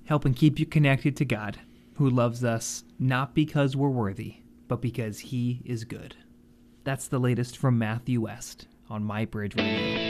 helping keep you connected to God, who loves us not because we're worthy, but because he is good. That's the latest from Matthew West on My Bridge Radio.